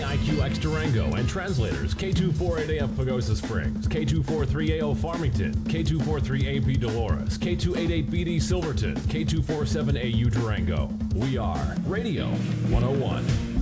KIQX Durango and translators K248AF Pagosa Springs, K243AO Farmington, K243AP Dolores, K288BD Silverton, K247AU Durango. We are Radio 101.